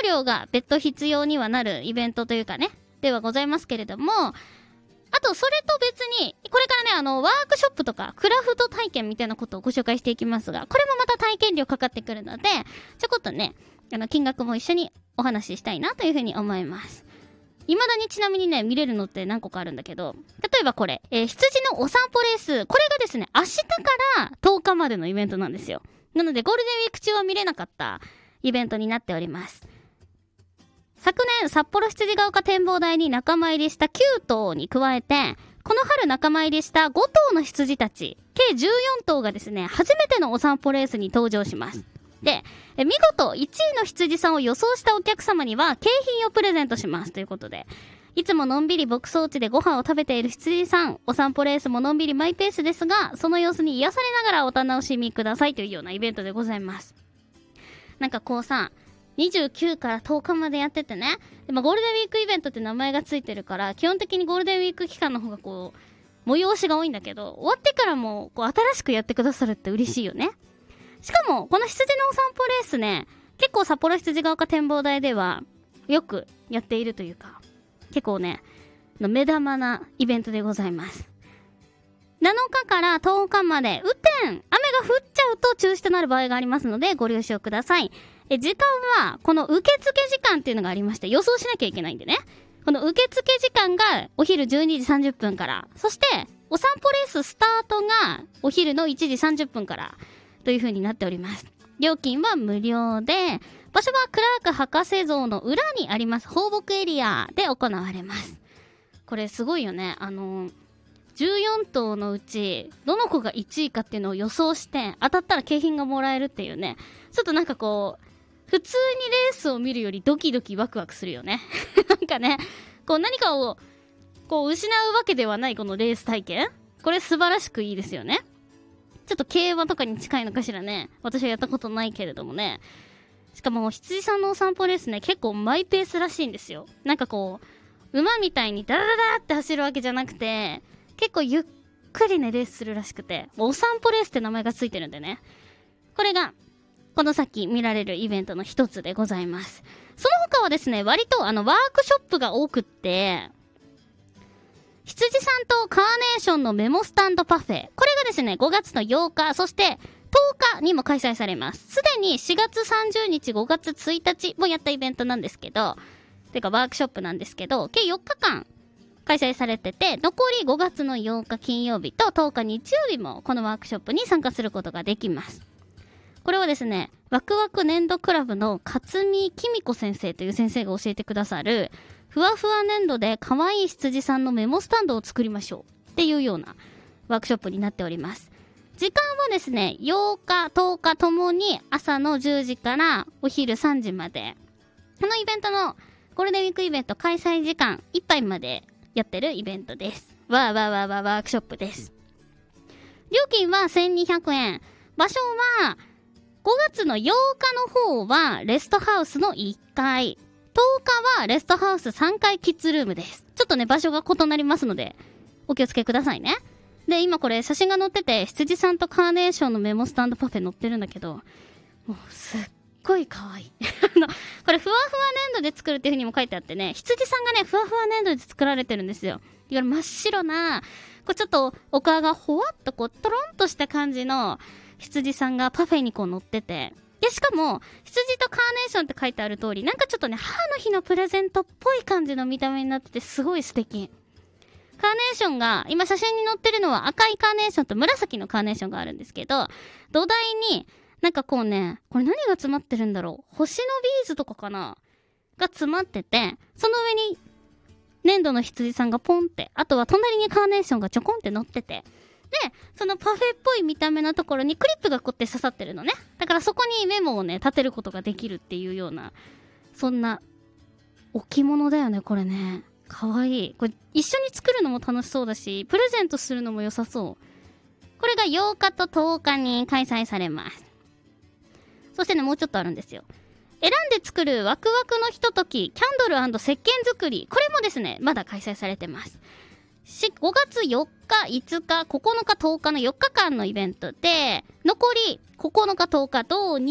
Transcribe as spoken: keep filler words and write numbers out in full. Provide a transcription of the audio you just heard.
料が別途必要にはなるイベントというかね、ではございますけれども、あとそれと別に、これからね、あの、ワークショップとかクラフト体験みたいなことをご紹介していきますが、これもまた体験料かかってくるので、ちょこっとね、あの、金額も一緒にお話ししたいなというふうに思います。未だにちなみにね、見れるのって何個かあるんだけど、例えばこれ、えー、羊のお散歩レース、これがですね、明日からとおかまでのイベントなんですよ。なので、ゴールデンウィーク中は見れなかったイベントになっております。昨年、札幌羊ヶ丘展望台に仲間入りしたきゅうとうに加えて、この春仲間入りしたごとうの羊たち、計じゅうよんとうがですね、初めてのお散歩レースに登場します。で、え見事いちいの羊さんを予想したお客様には景品をプレゼントしますということで、いつものんびり牧草地でご飯を食べている羊さん、お散歩レースものんびりマイペースですが、その様子に癒されながらお楽しみくださいというようなイベントでございます。なんかこうさ、にじゅうくからとおかまでやっててね、でもゴールデンウィークイベントって名前がついてるから、基本的にゴールデンウィーク期間の方がこう催しが多いんだけど、終わってからもこう新しくやってくださるって嬉しいよね。しかも、この羊のお散歩レースね、結構札幌羊ヶ丘展望台ではよくやっているというか、結構ね、目玉なイベントでございます。なのかからとおかまで、雨天、雨が降っちゃうと中止となる場合がありますのでご了承ください。え、時間は、この受付時間っていうのがありまして、予想しなきゃいけないんでね。この受付時間がお昼じゅうにじさんじゅっぷんから、そして、お散歩レーススタートがお昼のいちじさんじゅっぷんから、という風になっております。料金は無料で、場所はクラーク博士像の裏にあります放牧エリアで行われます。これすごいよね。あの、じゅうよんとうのうち、どの子がいちいかっていうのを予想して、当たったら景品がもらえるっていうね。ちょっとなんかこう、普通にレースを見るよりドキドキワクワクするよね。なんかね、こう何かを、こう失うわけではないこのレース体験。これ素晴らしくいいですよね。ちょっと競馬とかに近いのかしらね。私はやったことないけれどもね。しかも羊さんのお散歩レースね、結構マイペースらしいんですよ。なんかこう、馬みたいにダラダラって走るわけじゃなくて、結構ゆっくりね、レースするらしくて、お散歩レースって名前がついてるんでね。これが、この先見られるイベントの一つでございます。その他はですね、割とあの、ワークショップが多くって、羊さんとカーネーションのメモスタンドパフェ。これがですね、ごがつのようか、そしてとおかにも開催されます。すでにしがつさんじゅうにち、ごがつついたちもやったイベントなんですけど、てかワークショップなんですけど、計よっかかん開催されてて、残りごがつのようか金曜日ととおか日曜日もこのワークショップに参加することができます。これはですね、ワクワク粘土クラブの勝見きみこ先生という先生が教えてくださる、ふわふわ粘土で可愛い羊さんのメモスタンドを作りましょうっていうようなワークショップになっております。時間はですね、ようか、とおかともに朝のじゅうじからお昼さんじまで。このイベントのゴールデンウィークイベント開催時間いっぱいまでやってるイベントです。わーわーわーわーワークショップです。料金はせんにひゃくえん。場所はごがつのようかの方はレストハウスのいっかい。とおかはレストハウスさんがいキッズルームです。ちょっとね、場所が異なりますので、お気をつけくださいね。で、今これ写真が載ってて、羊さんとカーネーションのメモスタンドパフェ載ってるんだけど、もうすっごい可愛い。あの、これふわふわ粘土で作るっていう風にも書いてあってね、羊さんがね、ふわふわ粘土で作られてるんですよ。だから真っ白な、こうちょっとお顔がほわっとこう、トロンとした感じの羊さんがパフェにこう乗ってて、で、しかも、羊とカーネーションって書いてある通り、なんかちょっとね、母の日のプレゼントっぽい感じの見た目になってて、すごい素敵。カーネーションが、今写真に載ってるのは赤いカーネーションと紫のカーネーションがあるんですけど、土台に、なんかこうね、これ何が詰まってるんだろう。星のビーズとかかなが詰まってて、その上に、粘土の羊さんがポンって、あとは隣にカーネーションがちょこんって乗ってて、で、そのパフェっぽい見た目のところにクリップがこうやって刺さってるのね。だからそこにメモをね、立てることができるっていうような、そんな、置物だよね、これね。かわいい。これ、一緒に作るのも楽しそうだし、プレゼントするのも良さそう。これがようかととおかに開催されます。そしてね、もうちょっとあるんですよ。選んで作るワクワクのひととき、キャンドル&石鹸作り。これもですね、まだ開催されてます。ごがつよっか、いつか、ここのか、とおかのよっかかんのイベントで、残りここのかとおか、土日